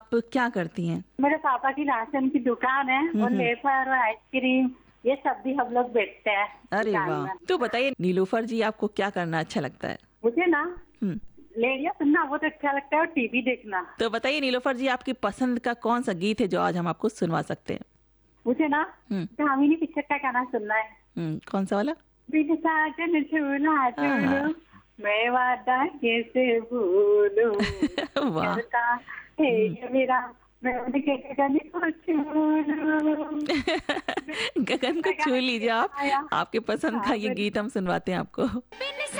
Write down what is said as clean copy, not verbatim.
क्या करती हैं? मेरे पापा की राशन की दुकान है और वेफर और आइसक्रीम ये सब भी हम लोग बेचते हैं अरे दुकान वाह! में। तो बताइए नीलोफर जी आपको क्या करना अच्छा लगता है? मुझे ना हुँ। रेडियो सुनना बहुत अच्छा लगता है और टीवी देखना। तो बताइए नीलोफर जी आपकी पसंद का कौन-सा गीत है जो आज हम आपको सुनवा सकते हैं? मुझे ना हुँ, कामिनी पिक्चर का गाना सुनना है। कौन-सा वाला? बिन साजन झूला आहा! झूलूं मैं वादा कैसे भूलूं वाह! करता है हुँ। ये मेरा मैं उनके गगन को छू लूं। गगन को मैं छू गाना लीजिए आप। आया आपके पसंद का हाँ ये गीत हम सुनवाते हैं आपको।